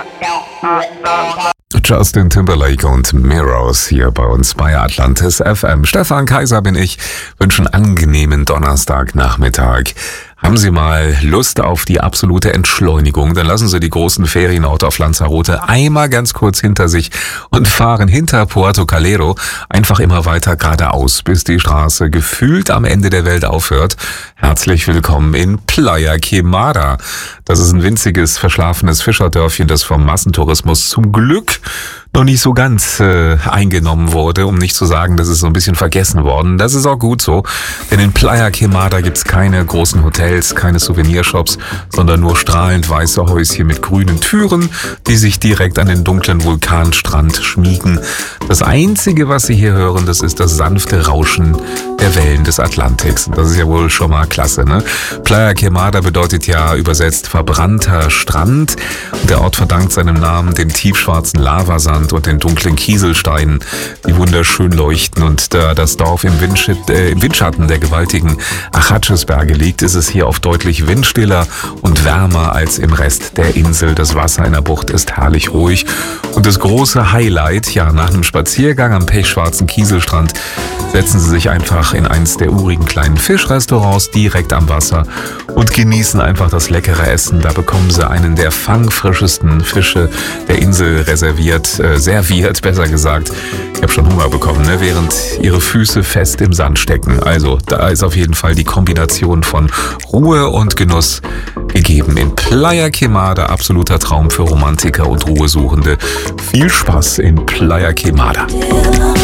Justin Timberlake und Mirrors hier bei uns bei Atlantis FM. Stefan Kaiser bin ich, wünsche einen angenehmen Donnerstagnachmittag. Haben Sie mal Lust auf die absolute Entschleunigung? Dann lassen Sie die großen Ferienorte auf Lanzarote einmal ganz kurz hinter sich und fahren hinter Puerto Calero einfach immer weiter geradeaus, bis die Straße gefühlt am Ende der Welt aufhört. Herzlich willkommen in Playa Quemada. Das ist ein winziges, verschlafenes Fischerdörfchen, das vom Massentourismus zum Glück noch nicht so ganz eingenommen wurde, um nicht zu sagen, das ist so ein bisschen vergessen worden. Das ist auch gut so, denn in Playa Quemada gibt's keine großen Hotels, keine Souvenirshops, sondern nur strahlend weiße Häuschen mit grünen Türen, die sich direkt an den dunklen Vulkanstrand schmiegen. Das Einzige, was Sie hier hören, das ist das sanfte Rauschen der Wellen des Atlantiks. Das ist ja wohl schon mal klasse, ne? Playa Quemada bedeutet ja übersetzt verbrannter Strand. Der Ort verdankt seinem Namen den tiefschwarzen Lavasand und den dunklen Kieselsteinen, die wunderschön leuchten. Und da das Dorf im Windschatten der gewaltigen Achaches-Berge liegt, ist es hier oft deutlich windstiller und wärmer als im Rest der Insel. Das Wasser in der Bucht ist herrlich ruhig. Und das große Highlight, ja, nach einem Spaziergang am pechschwarzen Kieselstrand setzen Sie sich einfach in eins der urigen kleinen Fischrestaurants direkt am Wasser und genießen einfach das leckere Essen. Da bekommen Sie einen der fangfrischesten Fische der Insel serviert, besser gesagt. Ich habe schon Hunger bekommen, ne? Während Ihre Füße fest im Sand stecken. Also da ist auf jeden Fall die Kombination von Ruhe und Genuss gegeben. In Playa Quemada, absoluter Traum für Romantiker und Ruhesuchende. Viel Spaß in Playa Quemada.